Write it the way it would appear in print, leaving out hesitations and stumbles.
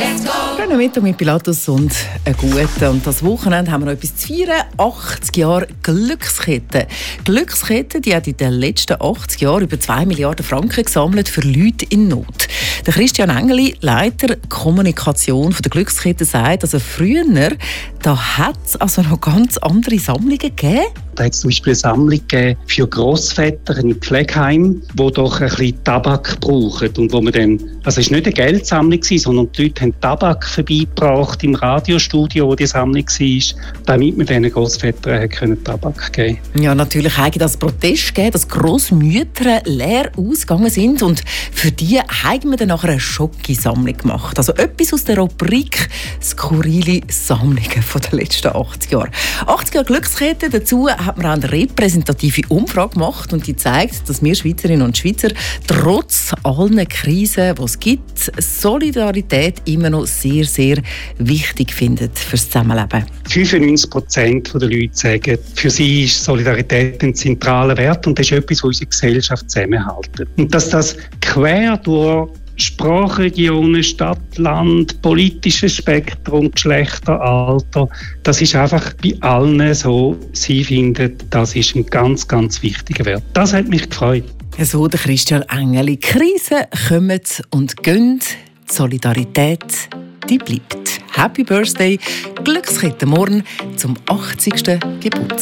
Mit Pilatus und einen guten. Und das Wochenende haben wir noch etwas zu feiern. 80 Jahre Glückskette. Glückskette, die hat in den letzten 80 Jahren über 2 Milliarden Franken gesammelt für Leute in Not. Der Christian Engeli, Leiter Kommunikation der Glückskette, sagt, also früher da hat es also noch ganz andere Sammlungen gegeben. Da hat es zum Beispiel eine Sammlung gegeben für Grossväter in Pflegeheim, die doch ein bisschen Tabak brauchen. Und wo man dann, also es war nicht eine Geldsammlung, sondern die Leute haben Tabak vorbeigebracht im Radiostudio, wo die Sammlung war, damit man diesen Grossvätern Tabak geben konnte. Ja, natürlich hat es Protest gegeben, dass Grossmütter leer ausgegangen sind. Und für die haben wir dann nachher eine Schokisammlung gemacht. Also etwas aus der Rubrik «Skurrile Sammlungen» von den letzten 80 Jahren. 80 Jahre Glückskette, dazu hat man auch eine repräsentative Umfrage gemacht und die zeigt, dass wir Schweizerinnen und Schweizer trotz allen Krisen, die es gibt, Solidarität immer noch sehr, sehr wichtig finden fürs Zusammenleben. 95% der Leute sagen, für sie ist Solidarität ein zentraler Wert und das ist etwas, was unsere Gesellschaft zusammenhält. Und dass das quer durch Sprachregionen, Stadt, Land, politisches Spektrum, Geschlechter, Alter, das ist einfach bei allen so, sie finden, das ist ein ganz, ganz wichtiger Wert. Das hat mich gefreut. So der Christian Engeli. Krisen kommen und gehen, die Solidarität, die bleibt. Happy Birthday, Glückskette morgen zum 80. Geburtstag.